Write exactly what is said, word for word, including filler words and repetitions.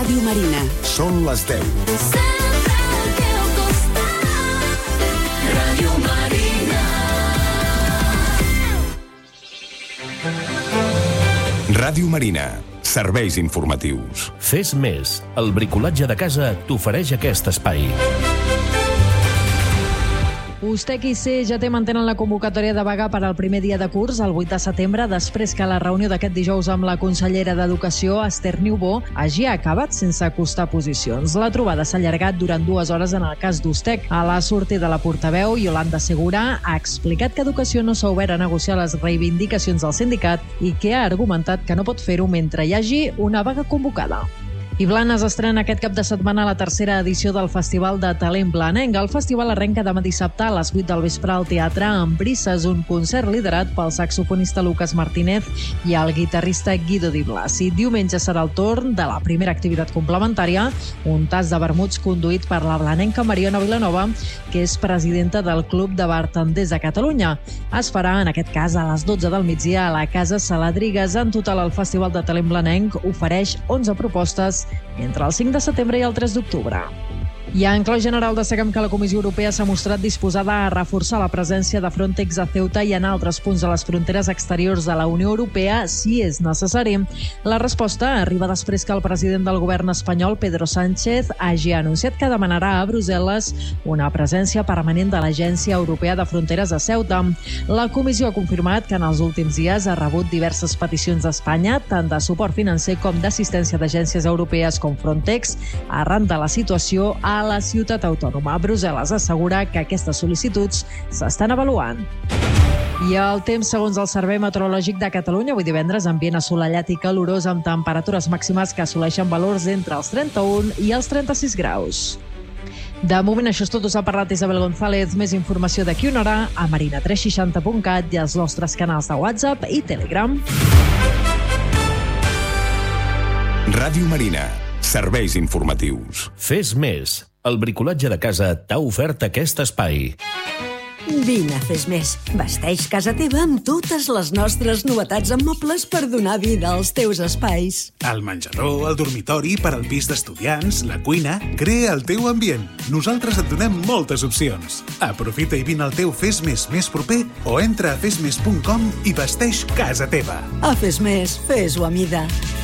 Ràdio Marina. Són les deu. Ràdio Marina. Ràdio Marina. Serveis informatius. Fes més. El bricolatge de casa t'ofereix aquest espai. Ustec i C G T mantenen la convocatòria de vaga per al primer dia de curs, el vuit de setembre, després que la reunió d'aquest dijous amb la consellera d'Educació, Esther Niubó, hagi acabat sense acostar posicions. La trobada s'ha allargat durant dues hores en el cas d'Ustec. A la sortida de la portaveu, Iolanda Segura, ha explicat que Educació no s'ha obert a negociar les reivindicacions del sindicat i que ha argumentat que no pot fer-ho mentre hi hagi una vaga convocada. I Blanes estrena aquest cap de setmana la tercera edició del Festival de Talent Blanenc. El festival arrenca demà dissabte a les vuit del vespre al teatre amb Brisses, un concert liderat pel saxofonista Lucas Martínez i el guitarrista Guido Di Blasi. Diumenge serà el torn de la primera activitat complementària, un tas de vermuts conduït per la blanenca Mariona Vilanova, que és presidenta del Club de Bartenders de Catalunya. Es farà, en aquest cas, a les dotze del migdia a la Casa Saladrigues. En total, el Festival de Talent Blanenc ofereix onze propostes entre el cinc de setembre i el tres d'octubre. I en clau general destaquem que la Comissió Europea s'ha mostrat disposada a reforçar la presència de Frontex a Ceuta i en altres punts de les fronteres exteriors de la Unió Europea si és necessari. La resposta arriba després que el president del govern espanyol, Pedro Sánchez, hagi anunciat que demanarà a Brussel·les una presència permanent de l'Agència Europea de Fronteres a Ceuta. La Comissió ha confirmat que en els últims dies ha rebut diverses peticions d'Espanya, tant de suport financer com d'assistència d'agències europees com Frontex, arran de la situació a la ciutat autònoma. Brussel·les assegura que aquestes sol·licituds s'estan avaluant. I el temps, segons el Servei Meteorològic de Catalunya, avui divendres, ambient assolellat i calorós amb temperatures màximes que assoleixen valors entre els trenta-un i els trenta-sis graus. De moment això és tot, us ha parlat Isabel González. Més informació d'aquí una hora a marina tres seixanta punt cat i als nostres canals de WhatsApp i Telegram. Ràdio Marina. Serveis informatius. Fes més. El bricolatge de casa t'ha ofert aquest espai. Vine a Fes Més. Vesteix casa teva amb totes les nostres novetats en mobles per donar vida als teus espais. El menjador, el dormitori, per al pis d'estudiants, la cuina... Crea el teu ambient. Nosaltres et donem moltes opcions. Aprofita i vine al teu Fes Més més proper o entra a fes més punt com i vesteix casa teva. A Fes Més, fes-ho a mida.